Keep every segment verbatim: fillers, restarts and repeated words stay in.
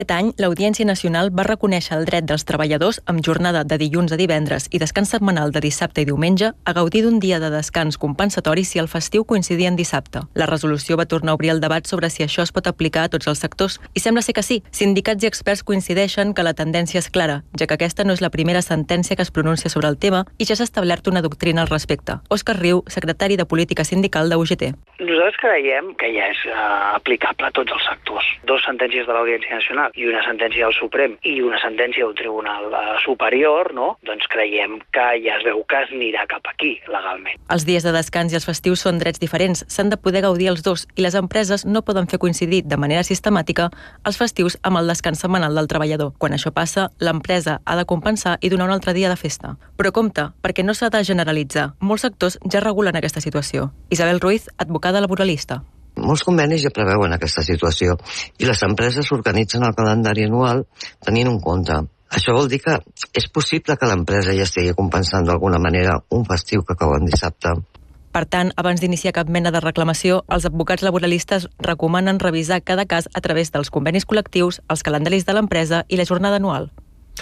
Aquest any, l'Audiència Nacional va reconèixer el dret dels treballadors amb jornada de dilluns a divendres i descans setmanal de dissabte i diumenge a gaudir d'un dia de descans compensatori si el festiu coincidia en dissabte. La resolució va tornar a obrir el debat sobre si això es pot aplicar a tots els sectors i sembla ser que sí. Sindicats i experts coincideixen que la tendència és clara, ja que aquesta no és la primera sentència que es pronuncia sobre el tema i ja s'ha establert una doctrina al respecte. Òscar Riu, secretari de Política Sindical de U G T. Nosaltres creiem que ja és uh, aplicable a tots els sectors. Dos sentències de l'Audiència Nacional i una sentència del Suprem i una sentència d'un tribunal uh, superior, no? Doncs creiem que ja es veu que es anirà cap aquí, legalment. Els dies de descans i els festius són drets diferents, s'han de poder gaudir els dos i les empreses no poden fer coincidir de manera sistemàtica els festius amb el descans setmanal del treballador. Quan això passa, l'empresa ha de compensar i donar un altre dia de festa. Però compte, perquè no s'ha de generalitzar. Molts sectors ja regulen aquesta situació. Isabel Ruiz, advocada laboralista. Molts convenis ja preveuen aquesta situació i les empreses organitzen el calendari anual tenint en compte. Això vol dir que és possible que l'empresa ja estigui compensant d'alguna manera un festiu que acaba en dissabte. Per tant, abans d'iniciar cap mena de reclamació, els advocats laboralistes recomanen revisar cada cas a través dels convenis col·lectius, els calendaris de l'empresa i la jornada anual.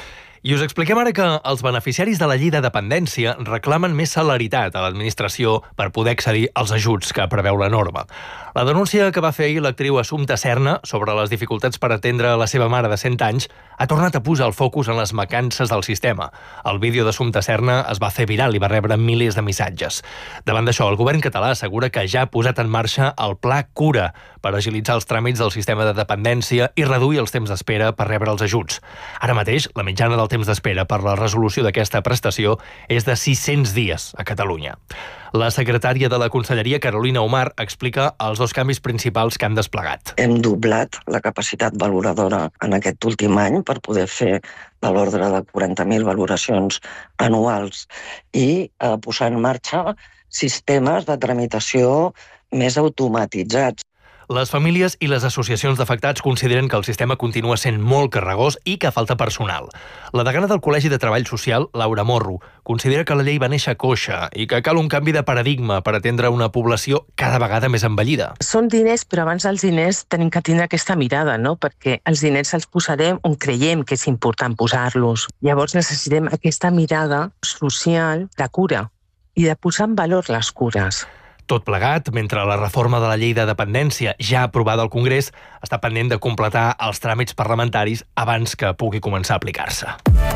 I us expliquem ara que els beneficiaris de la llei de dependència reclamen més celeritat a l'administració per poder accedir als ajuts que preveu la norma. La denúncia que va fer ahir l'actriu Assumpta Serna sobre les dificultats per atendre la seva mare de cent anys ha tornat a posar el focus en les mancances del sistema. El vídeo d'Assumpta Serna es va fer viral i va rebre milers de missatges. Davant d'això, el govern català assegura que ja ha posat en marxa el Pla Cura per agilitzar els tràmits del sistema de dependència i reduir els temps d'espera per rebre els ajuts. Ara mateix, la mitjana del temps d'espera per la resolució d'aquesta prestació és de sis-cents dies a Catalunya. La secretària de la Conselleria, Carolina Omar, explica els dos canvis principals que han desplegat. Hem doblat la capacitat valoradora en aquest últim any per poder fer de l'ordre de quaranta mil valoracions anuals i eh, posar en marxa sistemes de tramitació més automatitzats. Les famílies i les associacions d'afectats consideren que el sistema continua sent molt carregós i que falta personal. La degana del Col·legi de Treball Social, Laura Morro, considera que la llei va néixer coixa i que cal un canvi de paradigma per atendre una població cada vegada més envellida. Són diners, però abans dels diners tenim que tindre aquesta mirada, no? Perquè els diners els posarem on creiem que és important posar-los. Llavors necessitem aquesta mirada social de cura i de posar en valor les cures. Tot plegat, mentre la reforma de la llei de dependència, ja aprovada al Congrés, està pendent de completar els tràmits parlamentaris abans que pugui començar a aplicar-se.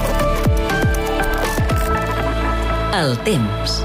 El temps.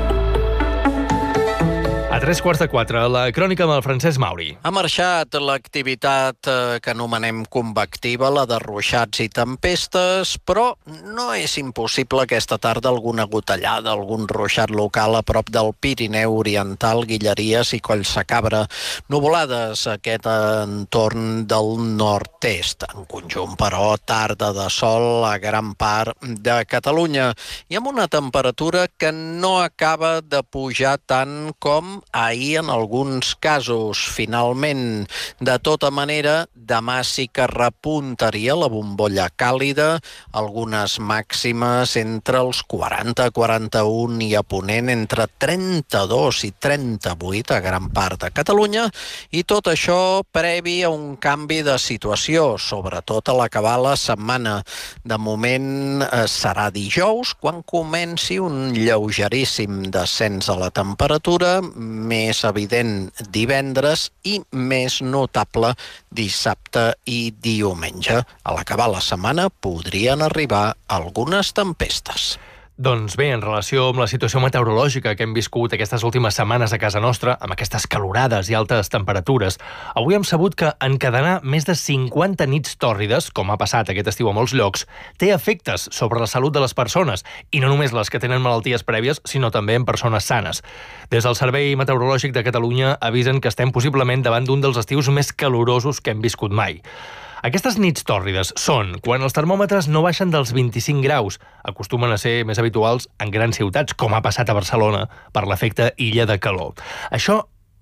A tres quarts de quatre, la crònica amb el Francesc Mauri. Ha marxat l'activitat que anomenem convectiva, la de ruixats i tempestes, però no és impossible aquesta tarda alguna gotellada, algun ruixat local a prop del Pirineu Oriental, Guilleries i Collsacabra. Nuvolades a aquest entorn del nord-est. En conjunt, però, tarda de sol a gran part de Catalunya i amb una temperatura que no acaba de pujar tant com ahir en alguns casos. Finalment, de tota manera, demà sí que repuntaria la bombolla càlida, algunes màximes entre els quaranta a quaranta-un i a Ponent entre trenta-dos i trenta-vuit a gran part de Catalunya, i tot això previ a un canvi de situació, sobretot a l'acabar la setmana. De moment eh, serà dijous, quan comenci un lleugeríssim descens a la temperatura, més evident divendres i més notable dissabte i diumenge. A l'acabar la setmana podrien arribar algunes tempestes. Doncs bé, en relació amb la situació meteorològica que hem viscut aquestes últimes setmanes a casa nostra, amb aquestes calorades i altes temperatures, avui hem sabut que encadenar més de cinquanta nits tòrrides, com ha passat aquest estiu a molts llocs, té efectes sobre la salut de les persones, i no només les que tenen malalties prèvies, sinó també en persones sanes. Des del Servei Meteorològic de Catalunya avisen que estem possiblement davant d'un dels estius més calorosos que hem viscut mai. Aquestes nits tòrrides són quan els termòmetres no baixen dels vint-i-cinc graus. Acostumen a ser més habituals en grans ciutats, com ha passat a Barcelona, per l'efecte illa de calor. Això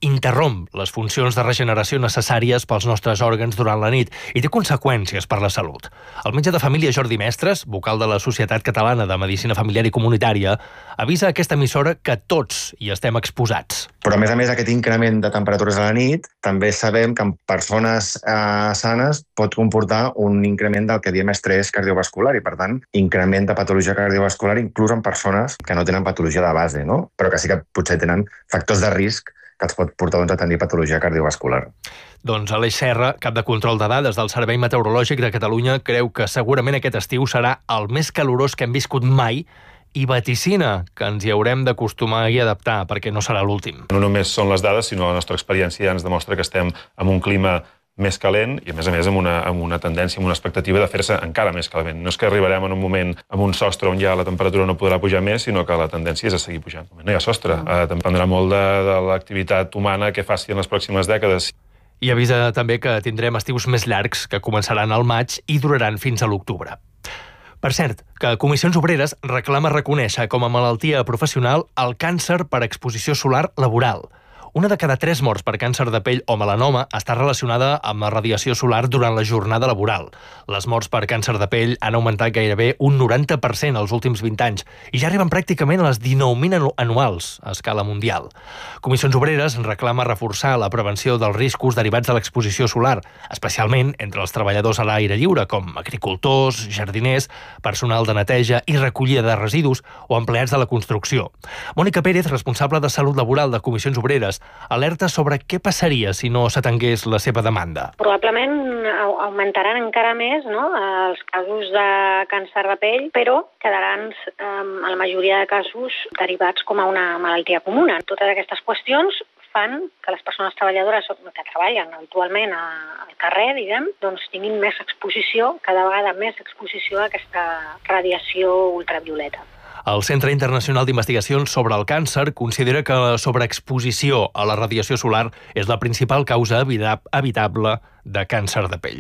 interromp les funcions de regeneració necessàries pels nostres òrgans durant la nit i té conseqüències per la salut. El metge de família Jordi Mestres, vocal de la Societat Catalana de Medicina Familiar i Comunitària, avisa a aquesta emissora que tots hi estem exposats. Però, a més a més, aquest increment de temperatures a la nit també sabem que en persones eh, sanes pot comportar un increment del que diem estrès cardiovascular i, per tant, increment de patologia cardiovascular inclús en persones que no tenen patologia de base, no? Però que sí que potser tenen factors de risc que els pot portar doncs, a tenir patologia cardiovascular. Doncs Aleix Serra, cap de control de dades del Servei Meteorològic de Catalunya, creu que segurament aquest estiu serà el més calorós que hem viscut mai i vaticina que ens hi haurem d'acostumar i adaptar perquè no serà l'últim. No només són les dades, sinó la nostra experiència ens demostra que estem en un clima més calent i, a més a més, amb una, amb una tendència, amb una expectativa de fer-se encara més calent. No és que arribarem en un moment amb un sostre on ja la temperatura no podrà pujar més, sinó que la tendència és a seguir pujant. No hi ha sostre. Uh, dependrà molt de, de l'activitat humana que faci en les pròximes dècades. I avisa també que tindrem estius més llargs que començaran al maig i duraran fins a l'octubre. Per cert, que Comissions Obreres reclama reconèixer com a malaltia professional el càncer per exposició solar laboral. Una de cada tres morts per càncer de pell o melanoma està relacionada amb la radiació solar durant la jornada laboral. Les morts per càncer de pell han augmentat gairebé un noranta per cent els últims vint anys i ja arriben pràcticament a les dinou mil anuals a escala mundial. Comissions Obreres reclama reforçar la prevenció dels riscos derivats de l'exposició solar, especialment entre els treballadors a l'aire lliure, com agricultors, jardiners, personal de neteja i recollida de residus o empleats de la construcció. Mònica Pérez, responsable de Salut Laboral de Comissions Obreres, alerta sobre què passaria si no s'atengués la seva demanda. Probablement augmentaran encara més, no?, els casos de càncer de pell, però quedaran, en la majoria de casos, derivats com a una malaltia comuna. Totes aquestes qüestions fan que les persones treballadores que treballen habitualment al carrer, diguem, doncs tinguin més exposició, cada vegada més exposició a aquesta radiació ultravioleta. El Centre Internacional d'Investigacions sobre el Càncer considera que la sobreexposició a la radiació solar és la principal causa evitable de càncer de pell.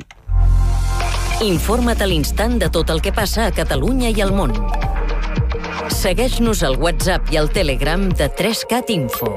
Informa't a l'instant de tot el que passa a Catalunya i al món. Segueix-nos al WhatsApp i al Telegram de tres cat Info.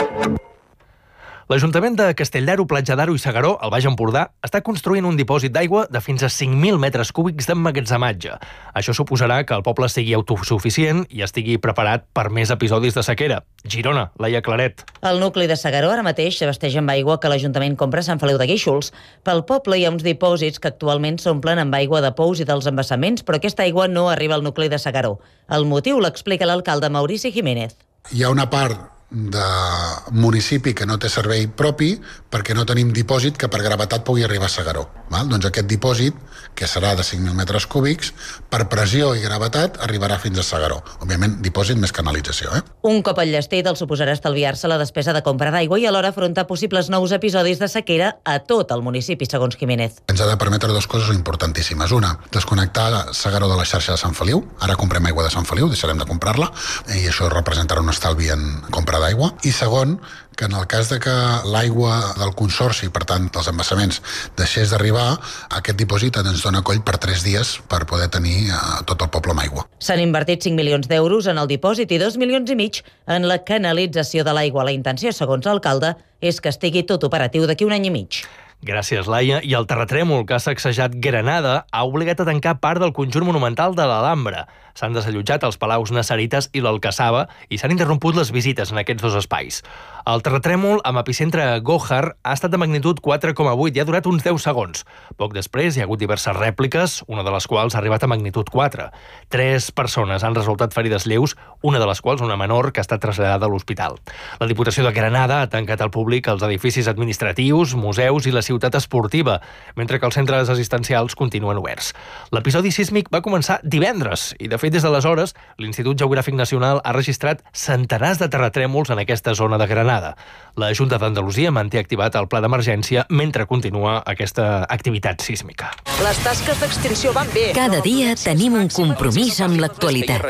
L'Ajuntament de Castelldaro, Platja d'Aro i S'Agaró, al Baix Empordà, està construint un dipòsit d'aigua de fins a cinc mil metres cúbics d'emmagatzematge. Això suposarà que el poble sigui autosuficient i estigui preparat per més episodis de sequera. Girona, Laia Claret. El nucli de S'Agaró ara mateix s'abasteix amb aigua que l'Ajuntament compra a Sant Feliu de Guíxols. Pel poble hi ha uns dipòsits que actualment s'omplen amb aigua de pous i dels embassaments, però aquesta aigua no arriba al nucli de S'Agaró. El motiu l'explica l'alcalde Maurici Jiménez. Hi ha una part de municipi que no té servei propi perquè no tenim dipòsit que per gravetat pugui arribar a S'Agaró. Val? Doncs aquest dipòsit, que serà de cinc mil metres cúbics, per pressió i gravetat arribarà fins a S'Agaró. Òbviament, dipòsit més canalització. Eh? Un cop enllestit el suposarà estalviar-se la despesa de compra d'aigua i alhora afrontar possibles nous episodis de sequera a tot el municipi, segons Jiménez. Ens ha de permetre dues coses importantíssimes. Una, desconnectar S'Agaró de la xarxa de Sant Feliu. Ara comprem aigua de Sant Feliu, deixarem de comprar-la, i això representarà un estalvi en compra d'aigua. I segon, que en el cas de que l'aigua del consorci, per tant, dels embassaments, deixés d'arribar, aquest dipòsit ens dona coll per tres dies per poder tenir eh, tot el poble amb aigua. S'han invertit cinc milions d'euros en el dipòsit i dos milions i mig en la canalització de l'aigua. La intenció, segons l'alcalde, és que estigui tot operatiu d'aquí un any i mig. Gràcies, Laia. I el terratrèmol que ha sacsejat Granada ha obligat a tancar part del conjunt monumental de l'Alhambra. S'han desallotjat els palaus Nassarites i l'Alcassaba i s'han interromput les visites en aquests dos espais. El terratrèmol, amb epicentre a Gójar, ha estat de magnitud quatre coma vuit i ha durat uns deu segons. Poc després hi ha hagut diverses rèpliques, una de les quals ha arribat a magnitud quatre. Tres persones han resultat ferides lleus, una de les quals una menor que ha estat traslladada a l'hospital. La Diputació de Granada ha tancat al públic els edificis administratius, museus i la ciutat esportiva, mentre que els centres assistencials continuen oberts. L'episodi sísmic va començar divendres i, de fet, des d'aleshores, l'Institut Geogràfic Nacional ha registrat centenars de terratrèmols en aquesta zona de Granada. La Junta d'Andalusia manté activat el pla d'emergència mentre continua aquesta activitat sísmica. Les tasques d'extinció van bé. Cada dia tenim un compromís amb l'actualitat.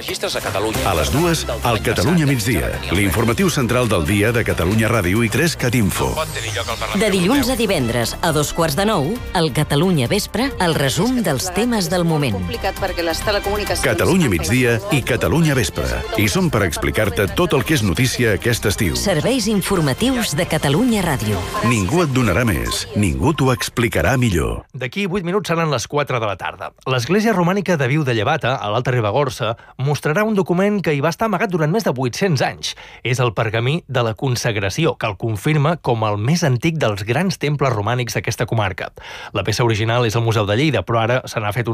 A les dues, al Catalunya migdia, l'informatiu central del dia de Catalunya Ràdio i tres cat Info. De dilluns a divendres, divendres a dos quarts de nou, al Catalunya Vespre, el resum dels temes del moment. Complicat perquè les telecomunicacions... Catalunya migdia i Catalunya Vespre. I som per explicar-te tot el que és notícia aquest estiu. Serveis informatius de Catalunya Ràdio. Ningú et donarà més, ningú t'ho explicarà millor. D'aquí vuit minuts seran les quatre de la tarda. L'Església Romànica de Viu de Llevata, a l'Alta Ribagorça, mostrarà un document que hi va estar amagat durant més de vuit-cents anys. És el pergamí de la consagració, que el confirma com el més antic dels grans temples romànics d'aquesta comarca. La peça original és al Museu de Lleida, però ara se n'ha fet un